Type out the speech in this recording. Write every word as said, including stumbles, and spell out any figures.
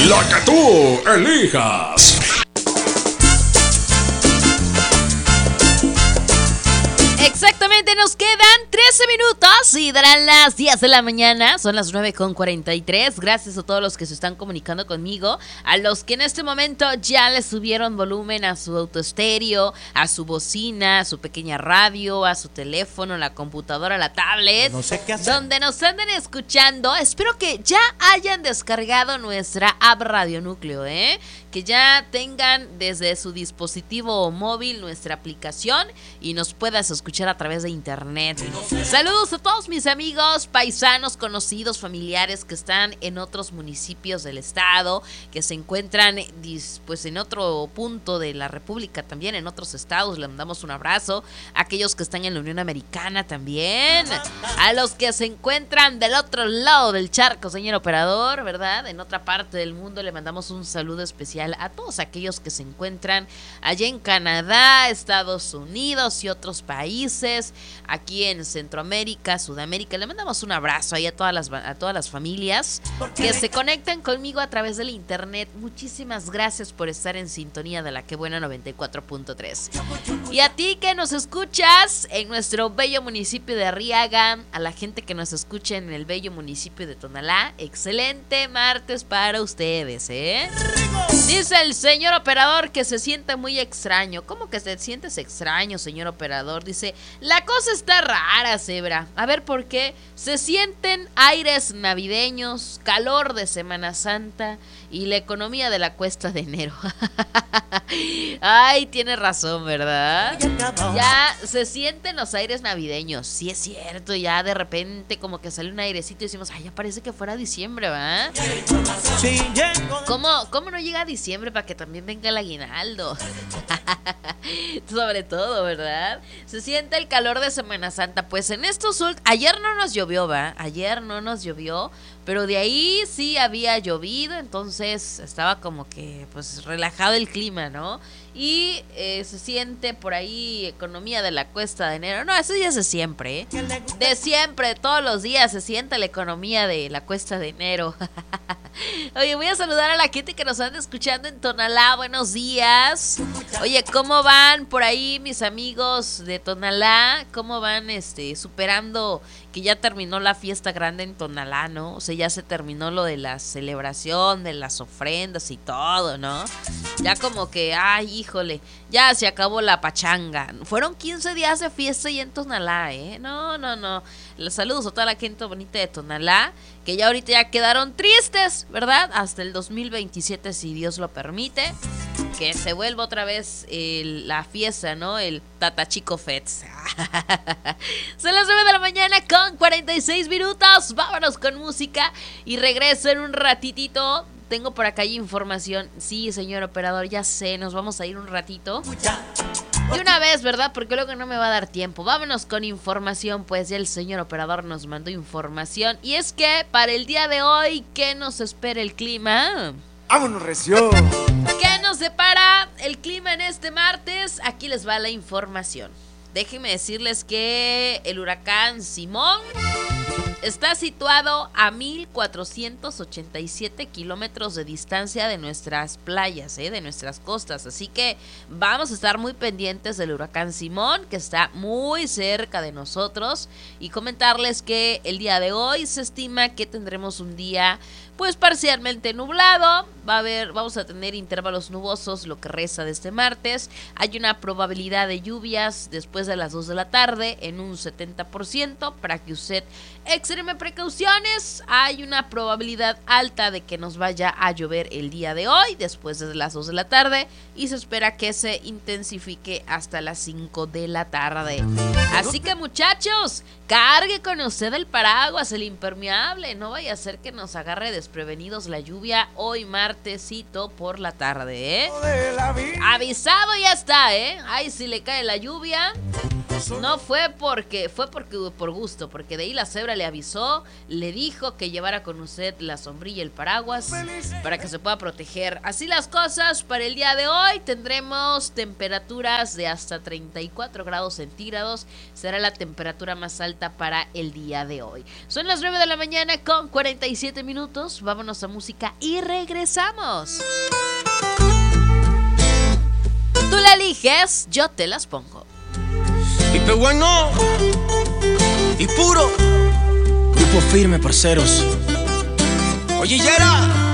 La que tú elijas. Exactamente, nos quedan trece minutos y darán las diez de la mañana, son las nueve con cuarenta y tres. Gracias a todos los que se están comunicando conmigo, a los que en este momento ya le subieron volumen a su autoestéreo, a su bocina, a su pequeña radio, a su teléfono, la computadora, la tablet, no sé qué hacer, donde nos anden escuchando. Espero que ya hayan descargado nuestra app Radio Núcleo, ¿eh? Que ya tengan desde su dispositivo móvil nuestra aplicación y nos puedas escuchar a través de internet. Saludos a todos mis amigos, paisanos, conocidos, familiares que están en otros municipios del estado, que se encuentran pues en otro punto de la república también, en otros estados. Les mandamos un abrazo. A aquellos que están en la Unión Americana también, a los que se encuentran del otro lado del charco, señor operador, ¿verdad? En otra parte del mundo le mandamos un saludo especial a todos aquellos que se encuentran allá en Canadá, Estados Unidos y otros países, aquí en Centroamérica, Sudamérica. Le mandamos un abrazo ahí a todas las, a todas las familias que se conectan conmigo a través del internet. Muchísimas gracias por estar en sintonía de la Que Buena noventa y cuatro punto tres. Y a ti que nos escuchas en nuestro bello municipio de Arriaga, a la gente que nos escucha en el bello municipio de Tonalá, excelente martes para ustedes, ¿eh? Dice el señor operador que se siente muy extraño. ¿Cómo que te sientes extraño, señor operador? Dice, la cosa está rara, Zebra. A ver, ¿por qué? Se sienten aires navideños, calor de Semana Santa y la economía de la cuesta de enero. Ay, tiene razón, ¿verdad? Ya se sienten los aires navideños. Sí, es cierto, ya de repente como que sale un airecito y decimos, ay, ya parece que fuera diciembre, ¿va? ¿Cómo, cómo no llega a diciembre para que también venga el aguinaldo? Sobre todo, ¿verdad? Se siente el calor de Semana Santa. Pues en estos ult- ayer no nos llovió, ¿va? Ayer no nos llovió, pero de ahí sí había llovido, entonces estaba como que pues relajado el clima, ¿no? Y eh, se siente por ahí economía de la cuesta de enero. No, eso ya es de siempre, ¿eh? De siempre, todos los días se siente la economía de la cuesta de enero. Oye, voy a saludar a la gente que nos anda escuchando en Tonalá. Buenos días. Oye, ¿cómo van por ahí mis amigos de Tonalá? ¿Cómo van este superando que ya terminó la fiesta grande en Tonalá, ¿no? O sea, ya se terminó lo de la celebración, de las ofrendas y todo, ¿no? Ya como que, ay, híjole, ya se acabó la pachanga. Fueron quince días de fiesta y en Tonalá, ¿eh? No, no, no. Los saludos a toda la gente bonita de Tonalá, que ya ahorita ya quedaron tristes, ¿verdad? Hasta el dos mil veintisiete, si Dios lo permite, que se vuelva otra vez el, la fiesta, ¿no? El Tatachico Fets. Son las nueve de la mañana con cuarenta y seis minutos. Vámonos con música y regreso en un ratitito. Tengo por acá información. Sí, señor operador, ya sé, nos vamos a ir un ratito. De una vez, ¿verdad? Porque luego no me va a dar tiempo. Vámonos con información, pues ya el señor operador nos mandó información. Y es que para el día de hoy, ¿qué nos espera el clima? ¡Vámonos, recio! ¿Qué nos depara el clima en este martes? Aquí les va la información. Déjenme decirles que el huracán Simón está situado a mil cuatrocientos ochenta y siete kilómetros de distancia de nuestras playas, ¿eh? De nuestras costas. Así que vamos a estar muy pendientes del huracán Simón, que está muy cerca de nosotros. Y comentarles que el día de hoy se estima que tendremos un día pues parcialmente nublado. Va a haber, vamos a tener intervalos nubosos lo que resta de este martes. Hay una probabilidad de lluvias después de las dos de la tarde en un setenta por ciento para que usted extreme precauciones. Hay una probabilidad alta de que nos vaya a llover el día de hoy después de las dos de la tarde y se espera que se intensifique hasta las cinco de la tarde. Así que muchachos, cargue con usted el paraguas, el impermeable. No vaya a ser que nos agarre desprevenidos la lluvia hoy martesito por la tarde, ¿eh? Avisado ya está, ¿eh? Ay, si le cae la lluvia, No fue porque, fue porque por gusto, porque de ahí la cebra le avisó, le dijo que llevara con usted la sombrilla y el paraguas para que se pueda proteger. Así las cosas para el día de hoy. Tendremos temperaturas de hasta treinta y cuatro grados centígrados. Será la temperatura más alta para el día de hoy. Son las nueve de la mañana con cuarenta y siete minutos. Vámonos a música y regresamos. Tú la eliges, yo te las pongo. Pipe bueno y puro. Grupo firme, parceros. Oye, Yera.